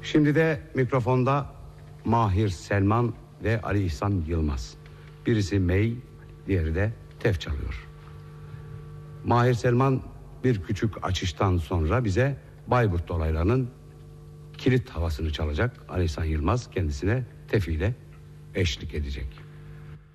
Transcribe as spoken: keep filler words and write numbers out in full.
Şimdi de mikrofonda Mahir Selman ve Ali İhsan Yılmaz. Birisi mey, diğeri de tef çalıyor. Mahir Selman bir küçük açıştan sonra bize Bayburt dolaylarının kilit havasını çalacak. Ali İhsan Yılmaz kendisine tefiyle eşlik edecek.